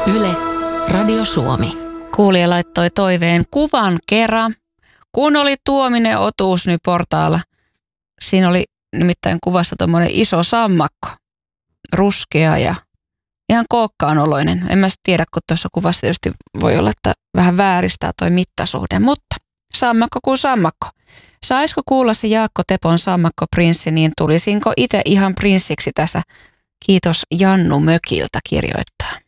Yle, Radio Suomi. Kuulija laittoi toiveen kuvan kerran, kun oli Tuominen otuus nyt portaalla. Siinä oli nimittäin kuvassa tuommoinen iso sammakko, ruskea ja ihan kookkaan oloinen. En mä tiedä, kun tuossa kuvassa tietysti voi olla, että vähän vääristää toi mittasuhde, mutta sammakko kuin sammakko. Saisiko kuulla se Jaakko Tepon Sammakko-prinssi, niin tulisinko itse ihan prinssiksi tässä? Kiitos Jannu Mökiltä kirjoittaa.